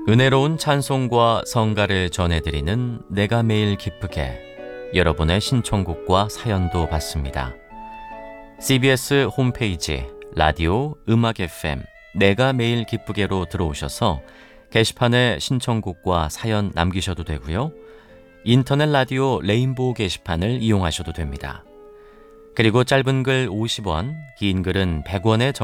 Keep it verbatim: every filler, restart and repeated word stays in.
은혜로운 찬송과 성가를 전해드리는 내가 매일 기쁘게, 여러분의 신청곡과 사연도 받습니다. 씨비에스 홈페이지 라디오 음악 에프엠 내가 매일 기쁘게로 들어오셔서 게시판에 신청곡과 사연 남기셔도 되고요. 인터넷 라디오 레인보우 게시판을 이용하셔도 됩니다. 그리고 짧은 글 오십 원, 긴 글은 백 원의